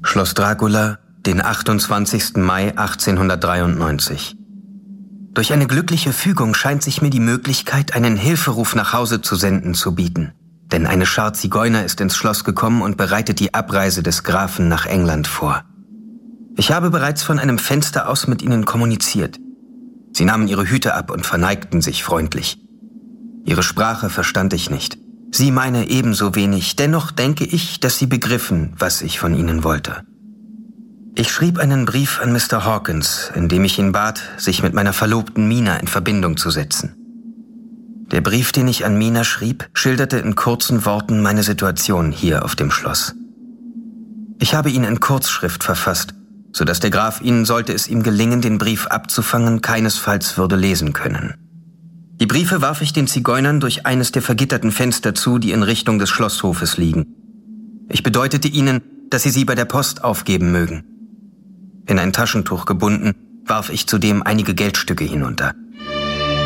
Schloss Dracula, den 28. Mai 1893. Durch eine glückliche Fügung scheint sich mir die Möglichkeit, einen Hilferuf nach Hause zu senden, zu bieten. Denn eine Schar Zigeuner ist ins Schloss gekommen und bereitet die Abreise des Grafen nach England vor. Ich habe bereits von einem Fenster aus mit ihnen kommuniziert. Sie nahmen ihre Hüte ab und verneigten sich freundlich. Ihre Sprache verstand ich nicht. Sie meine ebenso wenig, dennoch denke ich, dass sie begriffen, was ich von ihnen wollte. Ich schrieb einen Brief an Mr. Hawkins, in dem ich ihn bat, sich mit meiner Verlobten Mina in Verbindung zu setzen. Der Brief, den ich an Mina schrieb, schilderte in kurzen Worten meine Situation hier auf dem Schloss. Ich habe ihn in Kurzschrift verfasst, sodass der Graf ihn, sollte es ihm gelingen, den Brief abzufangen, keinesfalls würde lesen können. Die Briefe warf ich den Zigeunern durch eines der vergitterten Fenster zu, die in Richtung des Schlosshofes liegen. Ich bedeutete ihnen, dass sie bei der Post aufgeben mögen. In ein Taschentuch gebunden, warf ich zudem einige Geldstücke hinunter.